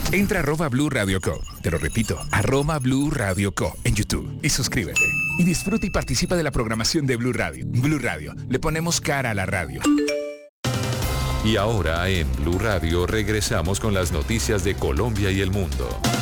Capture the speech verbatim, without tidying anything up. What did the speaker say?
Entra a arroba Blue Radio Co. Te lo repito, arroba Blue Radio Co. en YouTube y suscríbete. Y disfruta y participa de la programación de Blue Radio. Blue Radio, le ponemos cara a la radio. Y ahora en Blue Radio regresamos con las noticias de Colombia y el mundo.